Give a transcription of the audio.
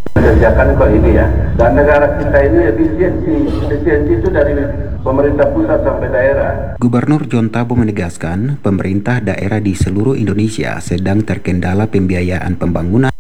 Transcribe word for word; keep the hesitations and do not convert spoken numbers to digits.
Kerjakan kok ini ya, dan negara kita ini efisiensi, efisiensi itu dari pemerintah pusat sampai daerah. Gubernur John Tabo menegaskan, pemerintah daerah di seluruh Indonesia sedang terkendala pembiayaan pembangunan